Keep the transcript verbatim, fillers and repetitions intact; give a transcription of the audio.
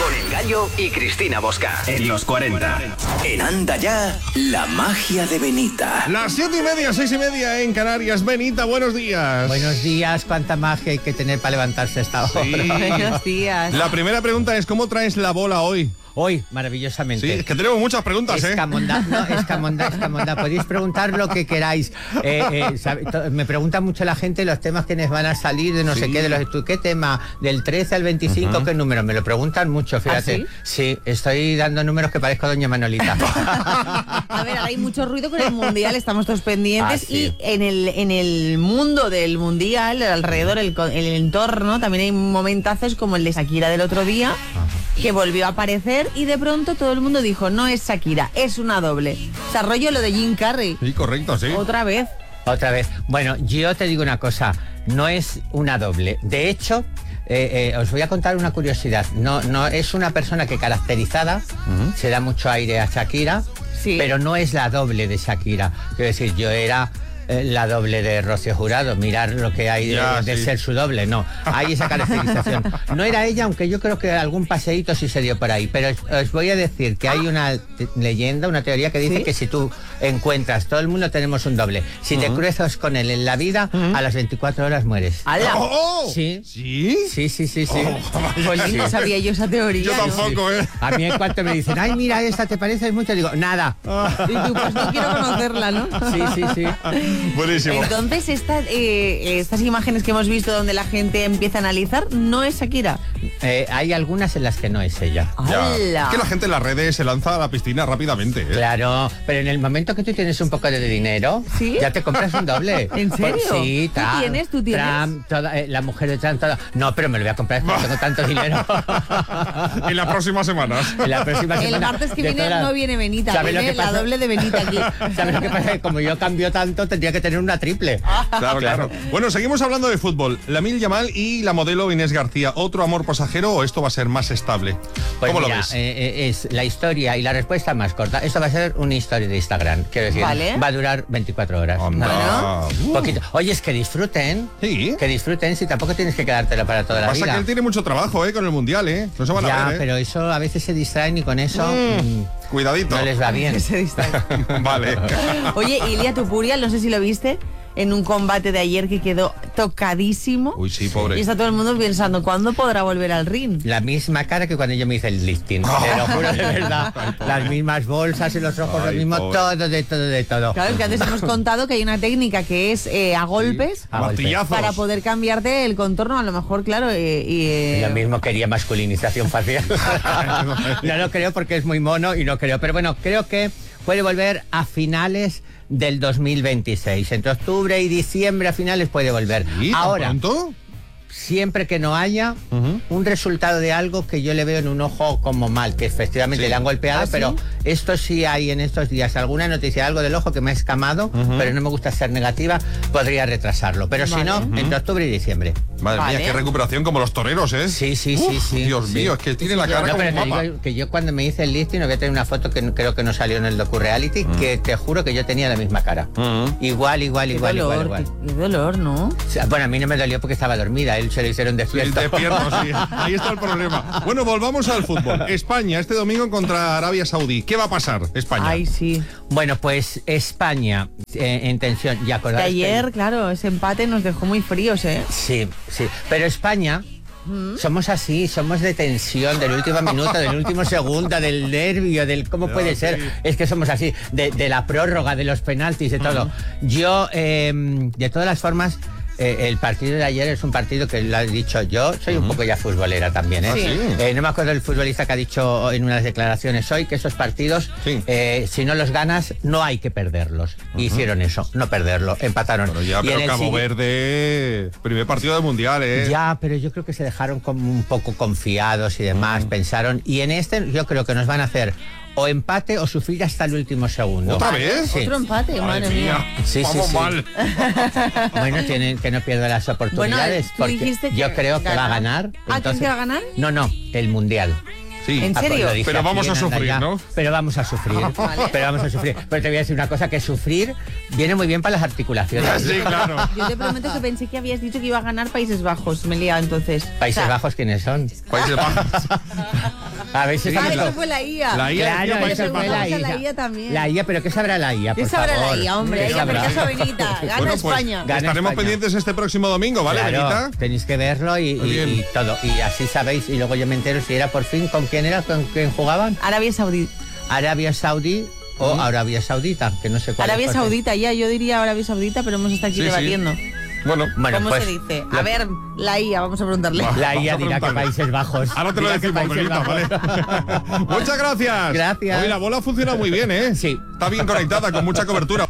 Con El Gallo y Cristina Bosca. En los cuarenta. En Anda Ya, la magia de Benita. Las siete y media, seis y media en Canarias. Benita, buenos días. Buenos días, cuánta magia hay que tener para levantarse a esta hora. Sí. Buenos días. La primera pregunta es, ¿cómo traes la bola hoy? Hoy, maravillosamente. Sí, es que tenemos muchas preguntas, ¿eh? Escamondá, no, escamondá, escamondá. Podéis preguntar lo que queráis. Eh, eh, sabe, to, me pregunta mucho la gente los temas que nos van a salir de no sí. sé qué, de los ¿qué tema? Del trece al veinticinco, uh-huh. ¿Qué número? Me lo preguntan mucho, fíjate. ¿Ah, sí? Sí, estoy dando números que parezco doña Manolita. A ver, hay mucho ruido con el Mundial, estamos todos pendientes. Ah, sí. Y en el, en el mundo del Mundial, alrededor, el, el entorno, también hay momentazos como el de Shakira del otro día, uh-huh. que volvió a aparecer y de pronto todo el mundo dijo, no es Shakira, es una doble. O sea, rollo lo de Jim Carrey. Sí, correcto, sí. Otra vez. Otra vez. Bueno, yo te digo una cosa, no es una doble. De hecho, eh, eh, os voy a contar una curiosidad. No, no es una persona que caracterizada, uh-huh. se da mucho aire a Shakira, sí. pero no es la doble de Shakira. Quiero decir, yo era eh, la doble de Rocío Jurado, mirar lo que hay de, ya, de sí. ser su doble. No, hay esa caracterización. No era ella, aunque yo creo que algún paseíto sí se dio por ahí. Pero os, os voy a decir que hay una te- leyenda, una teoría que dice ¿sí? que si tú encuentras, todo el mundo tenemos un doble. Si uh-huh. te cruzas con él en la vida, uh-huh. a las veinticuatro horas mueres. ¡Hala! Oh, oh. Sí. ¿Sí? Sí, sí, sí, sí. Oh, pues no sabía yo esa teoría. Yo tampoco, ¿no? ¿eh? A mí en cuanto me dicen, ay, mira, esta te parece mucho, digo, nada. Y tú, pues no quiero conocerla, ¿no? Sí, sí, sí. Buenísimo. Entonces, esta, eh, estas imágenes que hemos visto donde la gente empieza a analizar, no es Shakira. Eh, hay algunas en las que no es ella. Ya. ¡Hala! Es que la gente en las redes se lanza a la piscina rápidamente, ¿eh? Claro, pero en el momento que tú tienes un poco de dinero, ¿sí? ya te compras un doble. ¿En serio? Por, sí, ¿Tú Trump, tienes? ¿Tú tienes? Trump, toda, eh, la mujer de Trump, toda. No, pero me lo voy a comprar, no tengo tanto dinero. En las próximas semanas. En la próxima semana. El martes que viene toda... no viene Benita, viene la doble de Benita aquí. ¿Sabes lo que pasa? Que como yo cambio tanto, tendría que tener una triple. Claro, claro. Bueno, seguimos hablando de fútbol. Lamine Yamal y la modelo Inés García. ¿Otro amor pasajero o esto va a ser más estable? Pues ¿Cómo mira, lo ves? Eh, eh, es la historia y la respuesta más corta. Esto va a ser una historia de Instagram. Quiero decir, vale. va a durar veinticuatro horas. Anda. Uh. Poquito. Oye, es que disfruten. Sí. Que disfruten, si tampoco tienes que quedártelo para toda la Pasa vida. que él tiene mucho trabajo, ¿eh? Con el Mundial, ¿eh? No se van ya, a ver, ¿eh? pero eso a veces se distraen y con eso Mm. mm, Cuidadito. no les va bien. Se distrae. Vale. Oye, Ilia Topuria, no sé si lo viste, en un combate de ayer que quedó tocadísimo. Uy, sí, pobre. Y está todo el mundo pensando, ¿cuándo podrá volver al ring? La misma cara que cuando yo me hice el lifting. Te lo juro de verdad. Las mismas bolsas y los ojos, Ay, lo mismo, pobre. todo, de todo, de todo. Claro, es que antes hemos contado que hay una técnica que es eh, a golpes, A golpes. Martillazos. para poder cambiarte el contorno, a lo mejor, claro, eh, y... eh, Lo mismo quería masculinización facial. No lo creo porque es muy mono y no creo. Pero bueno, creo que puede volver a finales del dos mil veintiséis. Entre octubre y diciembre a finales puede volver. ¿Sí? ¿Tan Ahora, pronto? siempre que no haya Uh-huh. un resultado de algo que yo le veo en un ojo como mal, que efectivamente Sí. le han golpeado, ¿Ah, sí? pero esto sí hay en estos días alguna noticia, algo del ojo que me ha escamado, Uh-huh. pero no me gusta ser negativa, podría retrasarlo. Pero Vale. si no, Uh-huh. entre octubre y diciembre. Madre Vale. mía, qué recuperación como los toreros, ¿eh? Sí, sí, sí, Uf, sí. Dios sí. mío, es que tiene la cara No, como pero te un mapa. digo que yo cuando me hice el lifting, voy a tener una foto que no- creo que no salió en el docu-reality, que te juro que yo tenía la misma cara. Uh-huh. Igual, igual, qué igual, dolor, igual, igual. Qué, qué dolor, ¿no? O sea, bueno, a mí no me dolió porque estaba dormida, él se lo hicieron Sí, despierto. despierto, sí. Ahí está el problema. Bueno, volvamos al fútbol. España, este domingo contra Arabia Saudí. ¿Qué va a pasar, España? Ay, sí. Bueno, pues España, eh, en tensión, ya Que acordáis. ayer, claro, ese empate nos dejó muy fríos, ¿eh? Sí, sí. Pero España, somos así, somos de tensión, del último minuto, del último segundo, del nervio, del cómo puede sí. ser. Es que somos así, de, de la prórroga, de los penaltis, de todo. Yo, eh, de todas las formas, eh, el partido de ayer es un partido que lo he dicho yo, soy un poco ya futbolera también, ¿eh? Ah, sí. Eh, no me acuerdo del futbolista que ha dicho en unas declaraciones hoy que esos partidos, Sí. eh, si no los ganas, no hay que perderlos. Hicieron eso, no perderlo, empataron. Bueno, ya, Y pero en el Cabo sigui- Verde, primer partido del Mundial, ¿eh? Ya, pero yo creo que se dejaron como un poco confiados y demás, pensaron. Y en este yo creo que nos van a hacer o empate o sufrir hasta el último segundo. ¿Otra vez? Sí. Otro empate, madre mía. Sí, sí, Vamos sí. mal. Bueno, tienen que no pierda las oportunidades. Bueno, tú porque dijiste que yo creo que gana. va a ganar. ¿Ah, crees que va a ganar? No, no, el Mundial. Sí. ¿En Ah, pues serio? lo dije Pero aquí vamos a en Anda sufrir, Ya. ¿no? Pero vamos a sufrir. Vale. Pero vamos a sufrir. Pero te voy a decir una cosa, que sufrir viene muy bien para las articulaciones. Sí, claro. Yo te prometo que pensé que habías dicho que iba a ganar Países Bajos. Me he liado entonces. Países O sea, Bajos, ¿quiénes son? Países Bajos. A ver si Ah, estamos eso los- fue la I A. La I A Claro, decía eso Países fue la Bajos. I A. La I A también. La I A, pero ¿qué sabrá la I A? ¿Qué por sabrá favor? la I A, hombre? ¿Qué Ella, sabrá? pero Benita. Gana Bueno, pues, España. Gana estaremos España. pendientes este próximo domingo, ¿vale, Claro, Benita? tenéis que verlo y, Muy y- bien. y todo. Y así sabéis, y luego yo me entero si era por fin, ¿con quién era? ¿Con quién jugaban? Arabia Saudí. Arabia Saudí o Arabia Saudita, que no sé cuál. Arabia es, porque- Saudita, ya, yo diría Arabia Saudita, pero hemos estado aquí Sí, sí. debatiendo. Bueno, Bueno, ¿Cómo pues, se dice? la- A ver, la I A, vamos a preguntarle. La I A Vamos a dirá que preguntarle. Países Bajos. ahora te lo Dirá que decimos, Países Benita, Bajos. ¿vale? Muchas gracias. Gracias. Hoy la bola funciona muy bien, ¿eh? Sí. Está bien conectada, con mucha cobertura.